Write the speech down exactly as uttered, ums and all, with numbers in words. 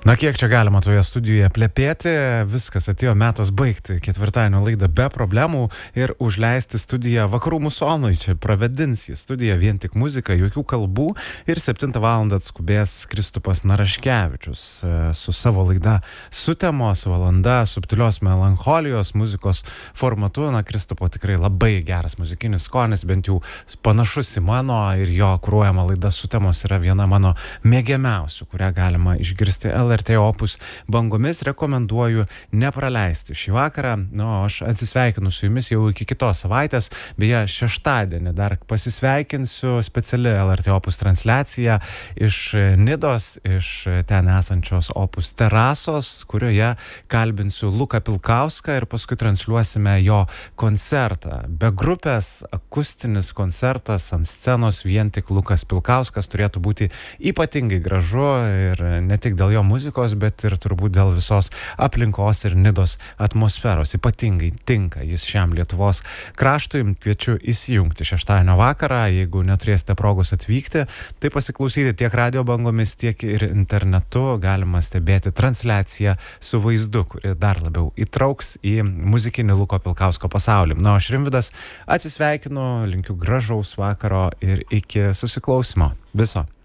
Na kiek čia galima toje studijoje plepėti, viskas atėjo metas baigti ketvirtadienio laidą be problemų ir užleisti studiją vakarų musonui. Čia pravedins į studiją vien tik muzika, jokių kalbų ir septintą valandą atskubės Kristupas Naraškevičius su savo laida Sutemos valanda subtilios melancholijos muzikos formatu. Na, Kristupo tikrai labai geras muzikinis skonis, bent jau panašus į mano, ir jo kuruojama laida Sutemos yra viena mano mėgiamiausių, kurią galima išgirsti L R T Opus bangomis. Rekomenduoju nepraleisti šį vakarą. Nu, aš atsisveikinu su jumis jau iki kitos savaitės. Beje, šeštadienį dar pasisveikinsiu speciali L R T Opus transliacija iš Nidos, iš ten esančios Opus terasos, kurioje kalbinsiu Luką Pilkauską ir paskui transliuosime jo koncertą. Be grupės, akustinis koncertas ant scenos, vien tik Lukas Pilkauskas, turėtų būti ypatingai gražu ir ne tik dėl jo muzikos, bet ir turbūt dėl visos aplinkos ir Nidos atmosferos. Ypatingai tinka jis šiam Lietuvos kraštui. Kviečiu įsijungti šeštadienio vakarą, jeigu neturėsite progos atvykti, tai pasiklausyti tiek radio bangomis, tiek ir internetu. Galima stebėti transliaciją su vaizdu, kuri dar labiau įtrauks į muzikinį Luko Pilkausko pasaulį. Na, aš Rimvydas atsisveikinu, linkiu gražaus vakaro ir iki susiklausimo. Viso.